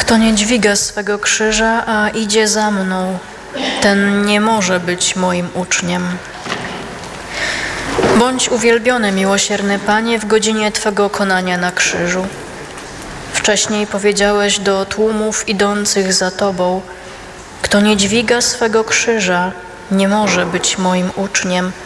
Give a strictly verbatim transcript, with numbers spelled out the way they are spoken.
Kto nie dźwiga swego krzyża, a idzie za mną, ten nie może być moim uczniem. Bądź uwielbiony, miłosierny Panie, w godzinie Twego konania na krzyżu. Wcześniej powiedziałeś do tłumów idących za Tobą: kto nie dźwiga swego krzyża, nie może być moim uczniem.